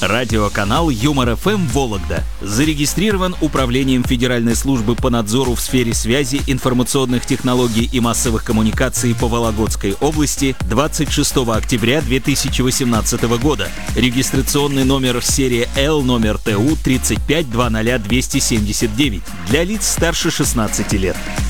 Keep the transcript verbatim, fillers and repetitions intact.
Радиоканал Юмор-эф эм Вологда зарегистрирован Управлением Федеральной службы по надзору в сфере связи, информационных технологий и массовых коммуникаций по Вологодской области двадцать шестого октября две тысячи восемнадцатого года. Регистрационный номер серия Л номер Т У тридцать пять двадцать ноль двести семьдесят девять для лиц старше шестнадцати лет.